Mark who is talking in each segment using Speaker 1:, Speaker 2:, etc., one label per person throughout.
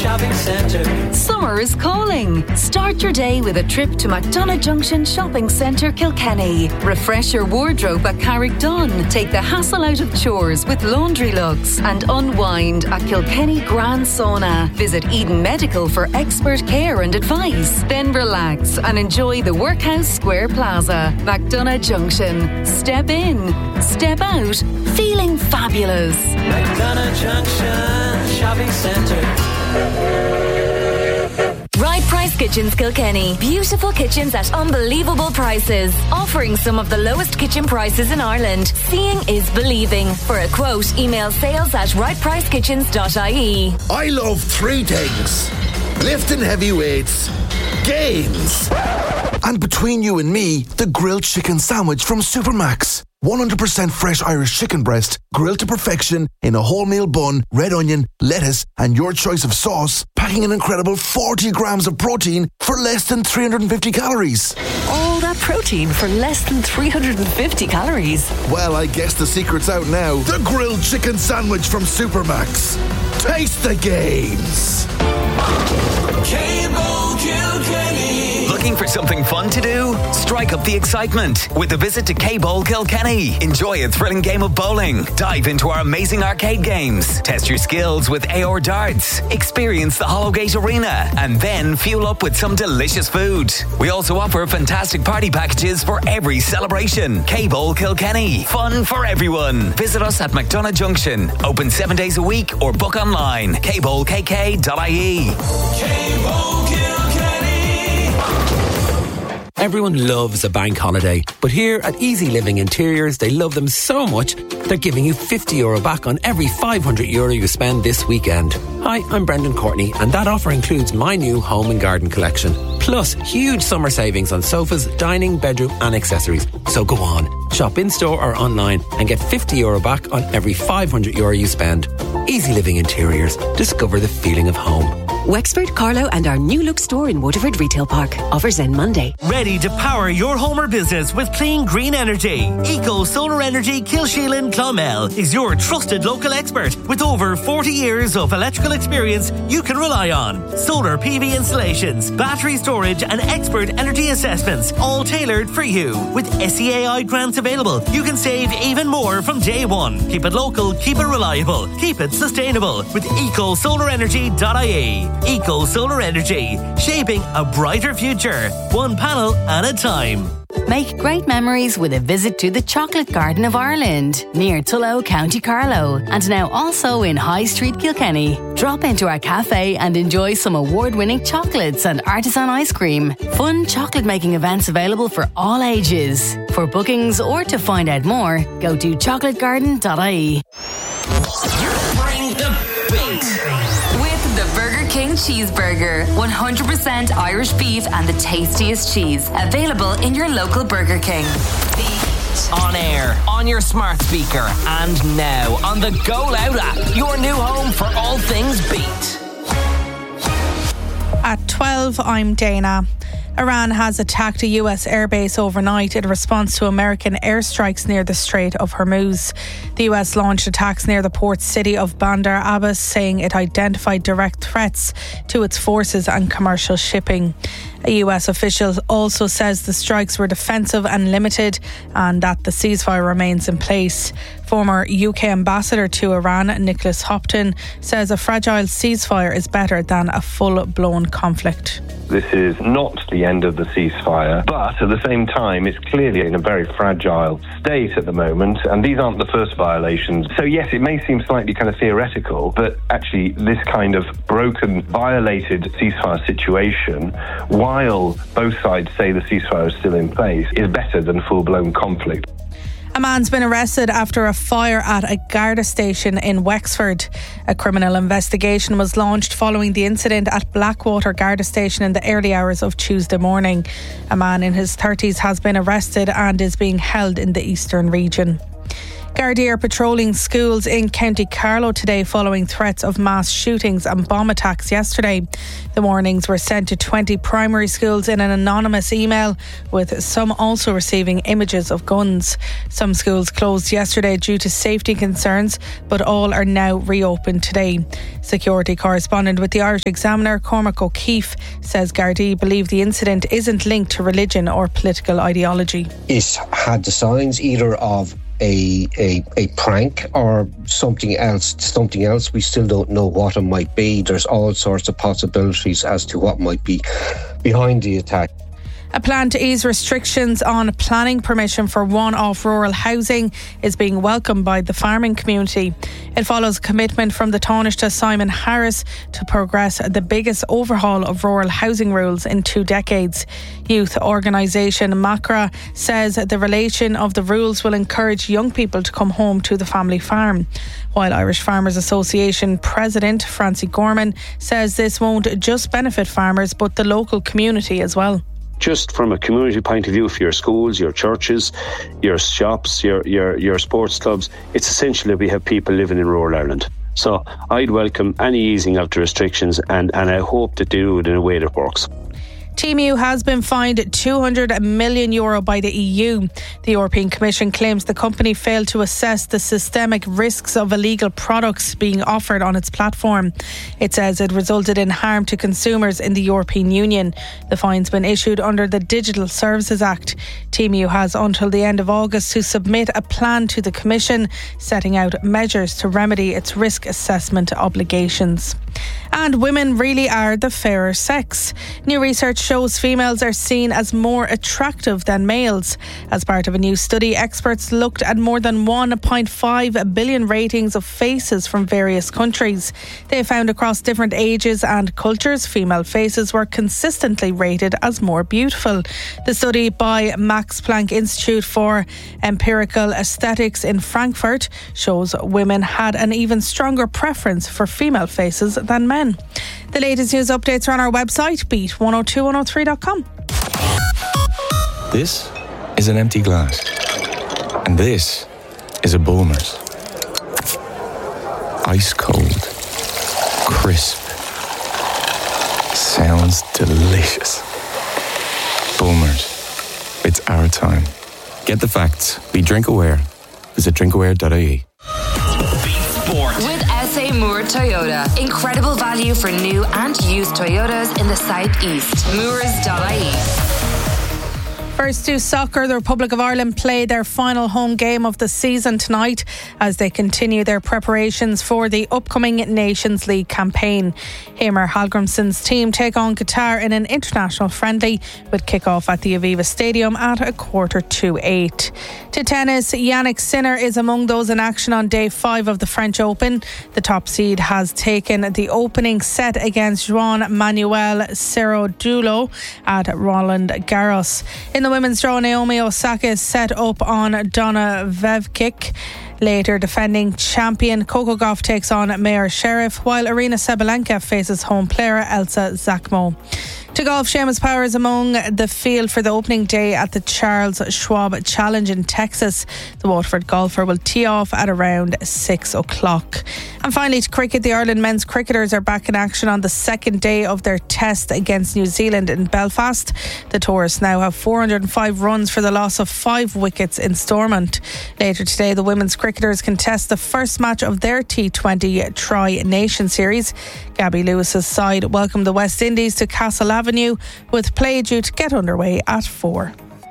Speaker 1: Shopping Centre.
Speaker 2: Summer is calling. Start your day with a trip to McDonagh Junction Shopping Centre, Kilkenny. Refresh your wardrobe at Carrickdon. Take the hassle out of chores with Laundry Lux and unwind at Kilkenny Grand Sauna. Visit Eden Medical for expert care and advice. Then relax and enjoy the Workhouse Square Plaza, McDonagh Junction. Step in, step out, feeling fabulous.
Speaker 1: McDonagh Junction Shopping Centre.
Speaker 3: Right Price Kitchens Kilkenny. Beautiful kitchens at unbelievable prices. Offering some of the lowest kitchen prices in Ireland. Seeing is believing. For a quote, email sales@rightpricekitchens.ie.
Speaker 4: I love three things: lifting heavy weights, games, and between you and me, the grilled chicken sandwich from Supermax. 100% fresh Irish chicken breast, grilled to perfection in a wholemeal bun, red onion, lettuce, and your choice of sauce, packing an incredible 40 grams of protein for less than 350 calories.
Speaker 5: All that protein for less than 350 calories.
Speaker 4: Well, I guess the secret's out now. The grilled chicken sandwich from Supermax. Taste the gains.
Speaker 1: Cable Kilkenny.
Speaker 6: Looking for something fun to do? Strike up the excitement with a visit to K-Bowl Kilkenny. Enjoy a thrilling game of bowling. Dive into our amazing arcade games. Test your skills with AR darts. Experience the Hollowgate Arena. And then fuel up with some delicious food. We also offer fantastic party packages for every celebration. K-Bowl Kilkenny. Fun for everyone. Visit us at McDonagh Junction. Open 7 days a week or book online. kbowlkk.ie.
Speaker 1: Cable Kilkenny.
Speaker 7: Everyone loves a bank holiday, but here at Easy Living Interiors, they love them so much, they're giving you €50 back on every €500 you spend this weekend. Hi, I'm Brendan Courtney, and that offer includes my new home and garden collection. Plus, huge summer savings on sofas, dining, bedroom and accessories. So go on, shop in-store or online and get €50 back on every €500 you spend. Easy Living Interiors. Discover the feeling of home.
Speaker 5: Wexford, Carlow and our new look store in Waterford Retail Park. Offers end Monday.
Speaker 8: Ready to power your home or business with clean green energy? Eco Solar Energy Kilsheelan Clonmel is your trusted local expert with over 40 years of electrical experience you can rely on. Solar PV installations, battery storage and expert energy assessments, all tailored for you. With SEAI grants available, you can save even more from day one. Keep it local, keep it reliable, keep it sustainable with ecosolarenergy.ie. Eco Solar Energy, shaping a brighter future, one panel at a time.
Speaker 9: Make great memories with a visit to the Chocolate Garden of Ireland, near Tullow, County Carlow, and now also in High Street, Kilkenny. Drop into our cafe and enjoy some award-winning chocolates and artisan ice cream. Fun chocolate-making events available for all ages. For bookings or to find out more, go to chocolategarden.ie.
Speaker 1: Bring the beat.
Speaker 3: The Burger King Cheeseburger. 100% Irish beef and the tastiest cheese. Available in your local Burger King.
Speaker 10: On air, on your smart speaker, and now on the Go Loud app. Your new home for all things beat.
Speaker 11: At 12, I'm Dana. Iran has attacked a US airbase overnight in response to American airstrikes near the Strait of Hormuz. The US launched attacks near the port city of Bandar Abbas, saying it identified direct threats to its forces and commercial shipping. A US official also says the strikes were defensive and limited and that the ceasefire remains in place. Former UK ambassador to Iran, Nicholas Hopton, says a fragile ceasefire is better than a full-blown conflict.
Speaker 12: This is not the end of the ceasefire, but at the same time, it's clearly in a very fragile state at the moment, and these aren't the first violations. So yes, it may seem slightly kind of theoretical, but actually this kind of broken, violated ceasefire situation, while both sides say the ceasefire is still in place, is better than full-blown conflict.
Speaker 11: A man's been arrested after a fire at a Garda station in Wexford. A criminal investigation was launched following the incident at Blackwater Garda station in the early hours of Tuesday morning. A man in his 30s has been arrested and is being held in the Eastern region. Gardaí are patrolling schools in County Carlow today following threats of mass shootings and bomb attacks yesterday. The warnings were sent to 20 primary schools in an anonymous email, with some also receiving images of guns. Some schools closed yesterday due to safety concerns, but all are now reopened today. Security correspondent with the Irish Examiner, Cormac O'Keefe, says Gardaí believe the incident isn't linked to religion or political ideology.
Speaker 13: It had the signs either of a prank or something else. We still don't know what it might be. There's all sorts of possibilities as to what might be behind the attack.
Speaker 11: A plan to ease restrictions on planning permission for one-off rural housing is being welcomed by the farming community. It follows a commitment from the Taoiseach Simon Harris to progress the biggest overhaul of rural housing rules in 2 decades. Youth organisation Macra says the relation of the rules will encourage young people to come home to the family farm. While Irish Farmers Association President Francie Gorman says this won't just benefit farmers but the local community as well.
Speaker 14: Just from a community point of view, for your schools, your churches, your shops, your sports clubs, it's essential that we have people living in rural Ireland. So I'd welcome any easing of the restrictions and I hope to do it in a way that works.
Speaker 11: Temu has been fined €200 million by the EU. The European Commission claims the company failed to assess the systemic risks of illegal products being offered on its platform. It says it resulted in harm to consumers in the European Union. The fine's been issued under the Digital Services Act. Temu has until the end of August to submit a plan to the Commission, setting out measures to remedy its risk assessment obligations. And women really are the fairer sex. New research shows females are seen as more attractive than males. As part of a new study, experts looked at more than 1.5 billion ratings of faces from various countries. They found across different ages and cultures, female faces were consistently rated as more beautiful. The study by Max Planck Institute for Empirical Aesthetics in Frankfurt shows women had an even stronger preference for female faces than men. The latest news updates are on our website, beat102103.com.
Speaker 15: This is an empty glass. And this is a Bulmers. Ice cold. Crisp. Sounds delicious. Bulmers. It's our time. Get the facts. Be drink aware. Visit drinkaware.ie.
Speaker 3: With SA Moore Toyota. Incredible value for new and used Toyotas in the southeast. Moores.ie.
Speaker 11: First to soccer, the Republic of Ireland play their final home game of the season tonight as they continue their preparations for the upcoming Nations League campaign. Heimir Hallgrímsson's team take on Qatar in an international friendly with kick-off at the Aviva Stadium at 7:45. To tennis, Yannick Sinner is among those in action on day 5 of the French Open. The top seed has taken the opening set against Juan Manuel Cerroduro at Roland Garros. In the women's draw, Naomi Osaka is set up on Donna Vevkic. Later, defending champion Coco Gauff takes on Mayor Sheriff, while Arina Sabalenka faces home player Elsa Zakmo. To golf, Seamus Power is among the field for the opening day at the Charles Schwab Challenge in Texas. The Waterford golfer will tee off at around 6 o'clock. And finally, to cricket, the Ireland men's cricketers are back in action on the second day of their test against New Zealand in Belfast. The tourists now have 405 runs for the loss of 5 wickets in Stormont. Later today, the women's cricketers contest the first match of their T20 Tri-Nation Series. Gabby Lewis's side welcomed the West Indies to Castle Avenue, with play due to get underway at 4.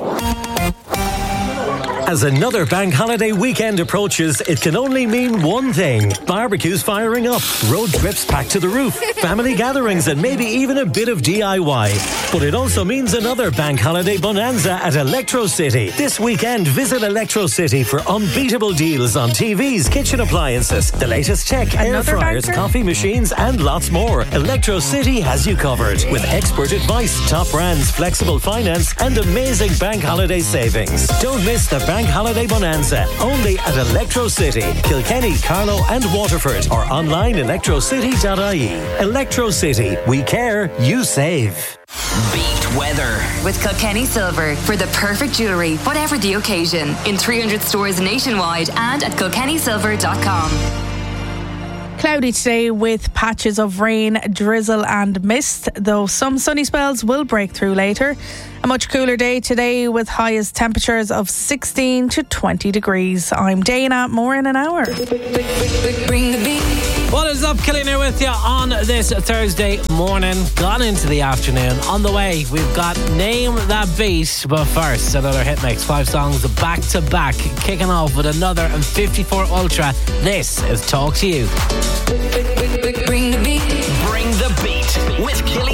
Speaker 8: As another bank holiday weekend approaches, it can only mean one thing. Barbecues firing up, road trips packed to the roof, family gatherings and maybe even a bit of DIY. But it also means another bank holiday bonanza at Electro City. This weekend, visit Electro City for unbeatable deals on TVs, kitchen appliances, the latest tech, air fryers, coffee machines and lots more. Electro City has you covered with expert advice, top brands, flexible finance and amazing bank holiday savings. Don't miss the Bank Holiday Bonanza, only at Electro City, Kilkenny, Carlow and Waterford, or online electrocity.ie. Electro City, we care, you save.
Speaker 10: Beat weather.
Speaker 3: With Kilkenny Silver for the perfect jewellery, whatever the occasion. In 300 stores nationwide and at kilkennysilver.com.
Speaker 11: Cloudy today with patches of rain, drizzle and mist, though some sunny spells will break through later. A much cooler day today with highest temperatures of 16 to 20 degrees. I'm Dana, more in an hour.
Speaker 16: Bring the beat. What is up, Killian here with you on this Thursday morning, gone into the afternoon. On the way, we've got Name That Beat, but first, another hit mix, 5 songs back to back, kicking off with another M54 Ultra. This is Talk to You. Bring the beat.
Speaker 10: Bring the beat with Killian